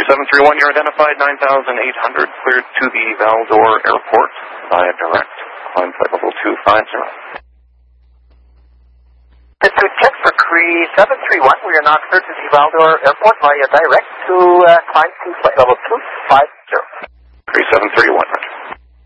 3731, you're identified 9,800, cleared to the Val-d'Or Airport via direct. Climb flight level 250. To check for Cree 731, we are now cleared to the Val-d'Or Airport via direct to climb to flight level 250. Cree 731.